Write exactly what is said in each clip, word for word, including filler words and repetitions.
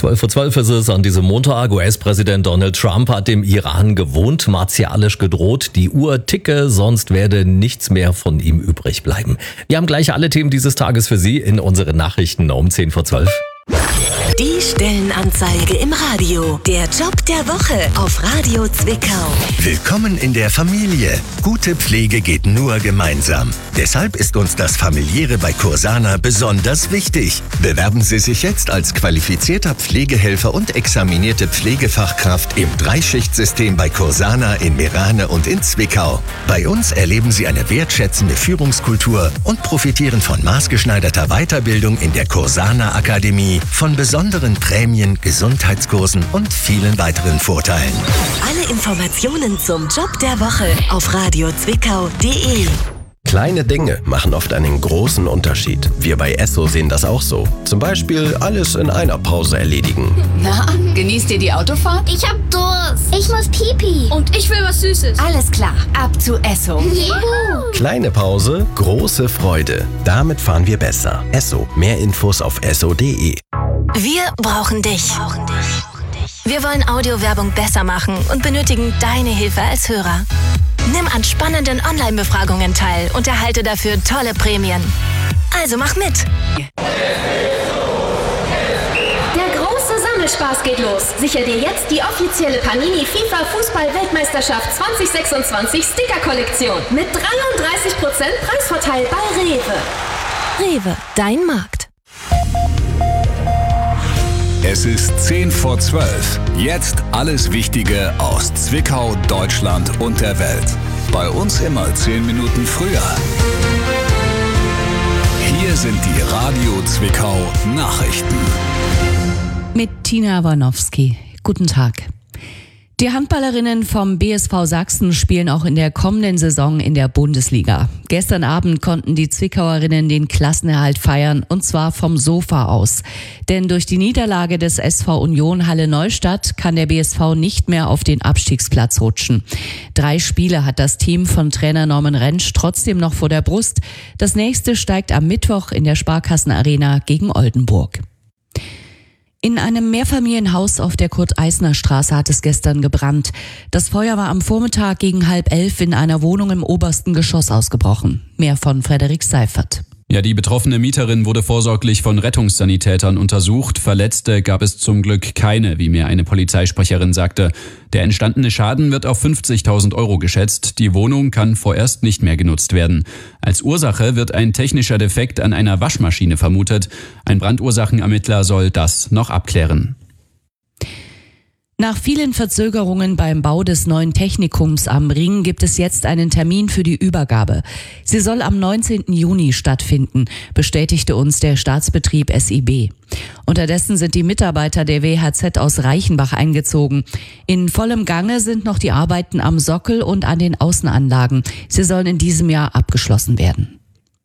zwölf Uhr zwölf ist es an diesem Montag. U S-Präsident Donald Trump hat dem Iran gewohnt martialisch gedroht. Die Uhr ticke, sonst werde nichts mehr von ihm übrig bleiben. Wir haben gleich alle Themen dieses Tages für Sie in unseren Nachrichten um zehn vor zwölf. Die Stellenanzeige im Radio. Der Job der Woche auf Radio Zwickau. Willkommen in der Familie. Gute Pflege geht nur gemeinsam. Deshalb ist uns das Familiäre bei Cursana besonders wichtig. Bewerben Sie sich jetzt als qualifizierter Pflegehelfer und examinierte Pflegefachkraft im Dreischichtsystem bei Cursana in Meerane und in Zwickau. Bei uns erleben Sie eine wertschätzende Führungskultur und profitieren von maßgeschneiderter Weiterbildung in der Cursana Akademie, von besonderen Prämien, Gesundheitskursen und vielen weiteren Vorteilen. Alle Informationen zum Job der Woche auf radio zwickau punkt de. Kleine Dinge machen oft einen großen Unterschied. Wir bei Esso sehen das auch so. Zum Beispiel alles in einer Pause erledigen. Na, genießt ihr die Autofahrt? Ich hab Durst. Ich muss Pipi. Und ich will was Süßes. Alles klar, ab zu Esso. Juhu. Kleine Pause, große Freude. Damit fahren wir besser. Esso. Mehr Infos auf esso punkt de. Wir brauchen dich. Wir wollen Audiowerbung besser machen und benötigen deine Hilfe als Hörer. Nimm an spannenden Online-Befragungen teil und erhalte dafür tolle Prämien. Also mach mit! Der große Sammelspaß geht los. Sicher dir jetzt die offizielle Panini FIFA Fußball-Weltmeisterschaft zwanzig sechsundzwanzig Sticker-Kollektion mit dreiunddreißig Prozent Preisvorteil bei Rewe. Rewe, dein Markt. Es ist zehn vor zwölf. Jetzt alles Wichtige aus Zwickau, Deutschland und der Welt. Bei uns immer zehn Minuten früher. Hier sind die Radio Zwickau Nachrichten. Mit Tina Warnowski. Guten Tag. Die Handballerinnen vom B S V Sachsen spielen auch in der kommenden Saison in der Bundesliga. Gestern Abend konnten die Zwickauerinnen den Klassenerhalt feiern, und zwar vom Sofa aus. Denn durch die Niederlage des S V Union Halle Neustadt kann der B S V nicht mehr auf den Abstiegsplatz rutschen. Drei Spiele hat das Team von Trainer Norman Rentsch trotzdem noch vor der Brust. Das nächste steigt am Mittwoch in der Sparkassenarena gegen Oldenburg. In einem Mehrfamilienhaus auf der Kurt-Eisner-Straße hat es gestern gebrannt. Das Feuer war am Vormittag gegen halb elf in einer Wohnung im obersten Geschoss ausgebrochen. Mehr von Frederik Seifert. Ja, die betroffene Mieterin wurde vorsorglich von Rettungssanitätern untersucht. Verletzte gab es zum Glück keine, wie mir eine Polizeisprecherin sagte. Der entstandene Schaden wird auf fünfzigtausend Euro geschätzt. Die Wohnung kann vorerst nicht mehr genutzt werden. Als Ursache wird ein technischer Defekt an einer Waschmaschine vermutet. Ein Brandursachenermittler soll das noch abklären. Nach vielen Verzögerungen beim Bau des neuen Technikums am Ring gibt es jetzt einen Termin für die Übergabe. Sie soll am neunzehnten Juni stattfinden, bestätigte uns der Staatsbetrieb S I B. Unterdessen sind die Mitarbeiter der W H Z aus Reichenbach eingezogen. In vollem Gange sind noch die Arbeiten am Sockel und an den Außenanlagen. Sie sollen in diesem Jahr abgeschlossen werden.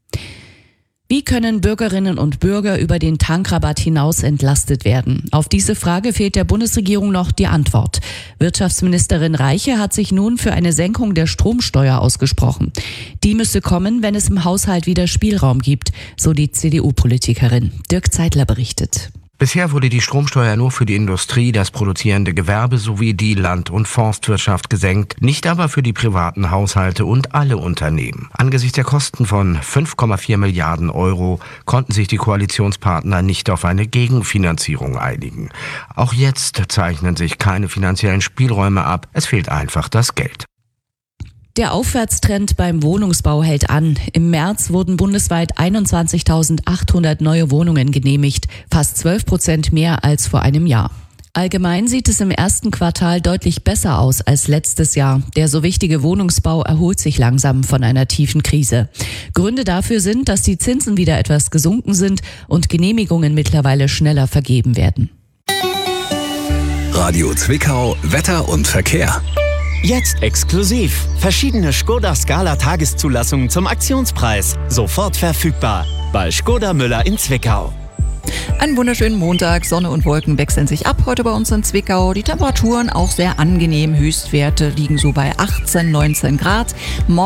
Wie können Bürgerinnen und Bürger über den Tankrabatt hinaus entlastet werden? Auf diese Frage fehlt der Bundesregierung noch die Antwort. Wirtschaftsministerin Reiche hat sich nun für eine Senkung der Stromsteuer ausgesprochen. Die müsse kommen, wenn es im Haushalt wieder Spielraum gibt, so die C D U-Politikerin. Dirk Zeitler berichtet. Bisher wurde die Stromsteuer nur für die Industrie, das produzierende Gewerbe sowie die Land- und Forstwirtschaft gesenkt, nicht aber für die privaten Haushalte und alle Unternehmen. Angesichts der Kosten von fünf Komma vier Milliarden Euro konnten sich die Koalitionspartner nicht auf eine Gegenfinanzierung einigen. Auch jetzt zeichnen sich keine finanziellen Spielräume ab, es fehlt einfach das Geld. Der Aufwärtstrend beim Wohnungsbau hält an. Im März wurden bundesweit einundzwanzigtausendachthundert neue Wohnungen genehmigt, fast zwölf Prozent mehr als vor einem Jahr. Allgemein sieht es im ersten Quartal deutlich besser aus als letztes Jahr. Der so wichtige Wohnungsbau erholt sich langsam von einer tiefen Krise. Gründe dafür sind, dass die Zinsen wieder etwas gesunken sind und Genehmigungen mittlerweile schneller vergeben werden. Radio Zwickau, Wetter und Verkehr. Jetzt exklusiv. Verschiedene Skoda Scala Tageszulassungen zum Aktionspreis. Sofort verfügbar. Bei Skoda Müller in Zwickau. Einen wunderschönen Montag. Sonne und Wolken wechseln sich ab heute bei uns in Zwickau. Die Temperaturen auch sehr angenehm. Höchstwerte liegen so bei achtzehn, neunzehn Grad.